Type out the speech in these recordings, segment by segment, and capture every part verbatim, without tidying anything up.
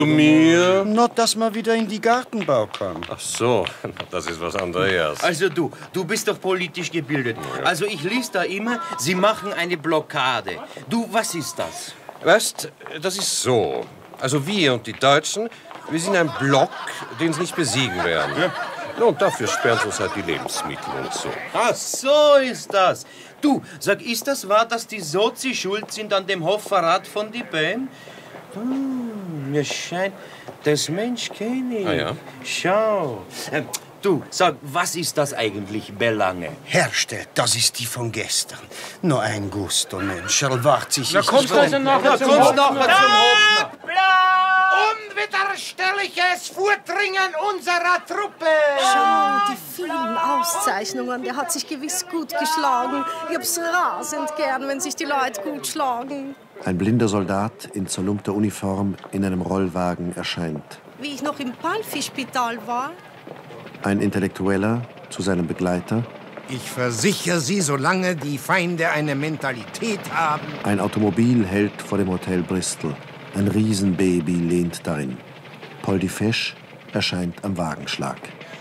Mir? Not, dass man wieder in die Gartenbau kann. Ach so, das ist was anderes. Also du, du bist doch politisch gebildet. Ja. Also ich lies da immer, Sie machen eine Blockade. Du, was ist das? Weißt, das ist so. Also wir und die Deutschen, wir sind ein Block, den sie nicht besiegen werden. Ja. Und dafür sperren sie uns halt die Lebensmittel und so. Ach, so ist das. Du, sag, ist das wahr, dass die Sozi schuld sind an dem Hochverrat von die Böhm? Hm, mir scheint, das Mensch kenne ich. Ah, ja? Schau. Ähm, du, sag, was ist das eigentlich, Belange? Herrste, das ist die von gestern. Nur ein Gusto, Mensch. Wart sich. Na, kommst du also nachher zum Hofner? Unwiderstehliches Vordringen unserer Truppe! Schau, die vielen Auszeichnungen. Der hat sich gewiss gut geschlagen. Ich hab's rasend gern, wenn sich die Leute gut schlagen. Ein blinder Soldat in zerlumpter Uniform in einem Rollwagen erscheint. Wie ich noch im Palfi-Spital war. Ein Intellektueller zu seinem Begleiter. Ich versichere Sie, solange die Feinde eine Mentalität haben. Ein Automobil hält vor dem Hotel Bristol. Ein Riesenbaby lehnt darin. Paul die Fesch erscheint am Wagenschlag.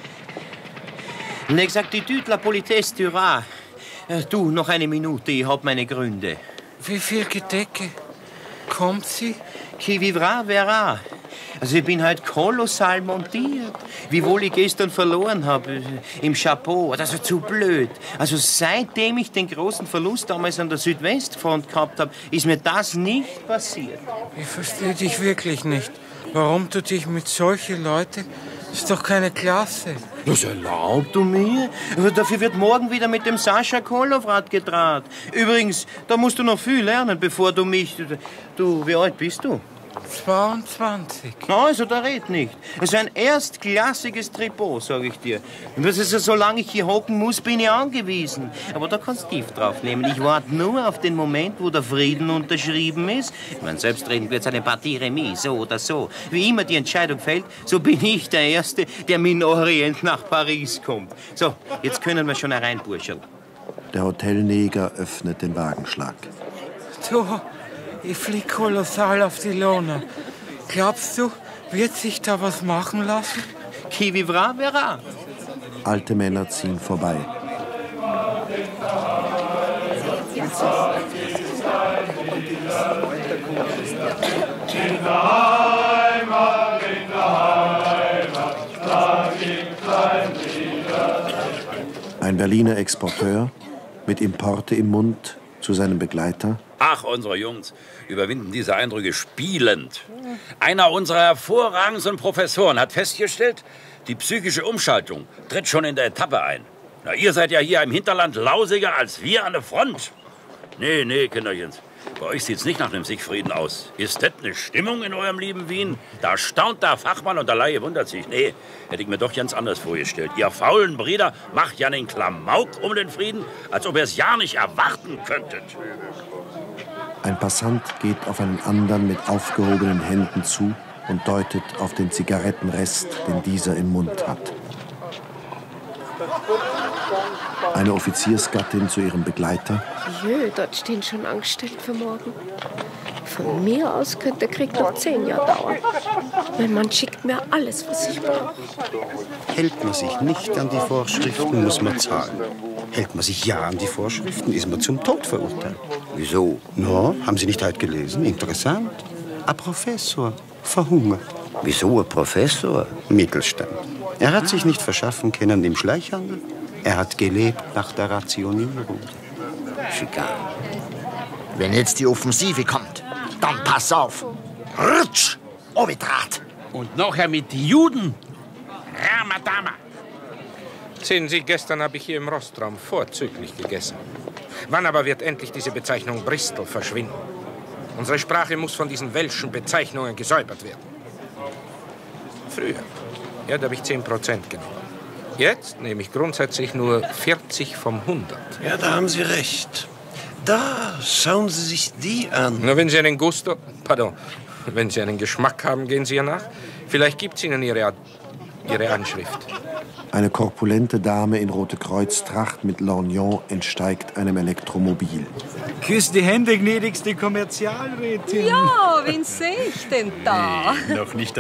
L'exactitude, la politesse tuera. Du, noch eine Minute, ich hab meine Gründe. Wie viel Gedecke? Kommt sie? Qui vivra, verra. Also ich bin halt kolossal montiert. Wiewohl ich gestern verloren habe im Chapeau. Das ist zu blöd. Also seitdem ich den großen Verlust damals an der Südwestfront gehabt habe, ist mir das nicht passiert. Ich verstehe dich wirklich nicht. Warum du dich mit solchen Leuten... Das ist doch keine Klasse. Das erlaubt du mir? Aber dafür wird morgen wieder mit dem Sascha Kolowrat gedraht. Übrigens, da musst du noch viel lernen, bevor du mich... Du, wie alt bist du? zweiundzwanzig. Also, da red nicht. Es ist ein erstklassiges Tripot, sag ich dir. Und das ist ja, solange ich hier hocken muss, bin ich angewiesen. Aber da kannst du Gift drauf nehmen. Ich warte nur auf den Moment, wo der Frieden unterschrieben ist. Ich meine, selbstredend wird es eine Partie Remis, so oder so. Wie immer die Entscheidung fällt, so bin ich der Erste, der mit dem Orient nach Paris kommt. So, jetzt können wir schon hereinburscheln. Der Hotelneger öffnet den Wagenschlag. Du, ich flieg kolossal auf die Lohne. Glaubst du, wird sich da was machen lassen? Qui vivra, verra. Alte Männer ziehen vorbei. In der Heimat, in der Heimat, da gibt's ein Lieder. Ein Berliner Exporteur mit Importe im Mund zu seinem Begleiter. Ach, unsere Jungs überwinden diese Eindrücke spielend. Einer unserer hervorragendsten Professoren hat festgestellt, die psychische Umschaltung tritt schon in der Etappe ein. Na, ihr seid ja hier im Hinterland lausiger als wir an der Front. Nee, nee, Kinderchens. Bei euch sieht's nicht nach einem Siegfrieden aus. Ist das eine Stimmung in eurem lieben Wien? Da staunt der Fachmann und der Laie wundert sich. Nee, hätte ich mir doch ganz anders vorgestellt. Ihr faulen Brüder macht ja den Klamauk um den Frieden, als ob ihr es ja nicht erwarten könntet. Ein Passant geht auf einen anderen mit aufgehobenen Händen zu und deutet auf den Zigarettenrest, den dieser im Mund hat. Eine Offiziersgattin zu ihrem Begleiter. Jö, dort stehen schon angestellt für morgen. Von mir aus könnte der Krieg noch zehn Jahre dauern. Mein Mann schickt mir alles, was ich brauche. Hält man sich nicht an die Vorschriften, muss man zahlen. Hält man sich ja an die Vorschriften, ist man zum Tod verurteilt. Wieso? No, haben Sie nicht heute gelesen? Interessant. Ein Professor verhungert. Wieso ein Professor? Mittelstand. Er hat sich nicht verschaffen können im Schleichhandel. Er hat gelebt nach der Rationierung. Schikane. Wenn jetzt die Offensive kommt, dann pass auf. Rutsch! Oberdraht! Und nachher mit den Juden? Ramadama! Sehen Sie, gestern habe ich hier im Rostraum vorzüglich gegessen. Wann aber wird endlich diese Bezeichnung Bristol verschwinden? Unsere Sprache muss von diesen welschen Bezeichnungen gesäubert werden. Früher, ja, da habe ich zehn Prozent genommen. Jetzt nehme ich grundsätzlich nur vierzig vom hundert. Ja, da haben Sie recht. Da, schauen Sie sich die an. Nur wenn Sie einen Gusto, pardon, wenn Sie einen Geschmack haben, gehen Sie ihr nach. Vielleicht gibt es Ihnen Ihre, Ihre Anschrift. Eine korpulente Dame in Rote Kreuz-Tracht mit Lorgnon entsteigt einem Elektromobil. Küss die Hände, gnädigste Kommerzialrätin. Ja, wen sehe ich denn da? Nee, noch nicht